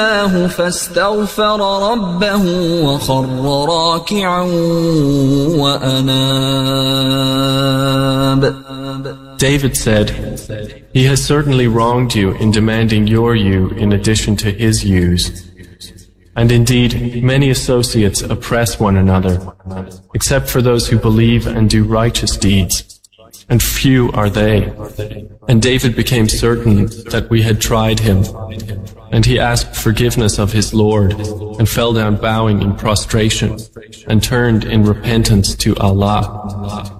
فاستغفر ربه وخر راكعا وأناب. David said, "He has certainly wronged you in demanding your ewe in addition to his ewes. And indeed, many associates oppress one another, except for those who believe and do righteous deeds. And few are they." And David became certain that we had tried him. And he asked forgiveness of his Lord, and fell down bowing in prostration, and turned in repentance to Allah.